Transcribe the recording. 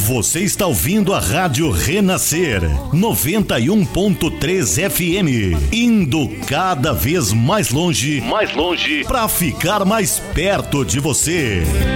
Você está ouvindo a Rádio Renascer 91.3 FM, indo cada vez mais longe para ficar mais perto de você.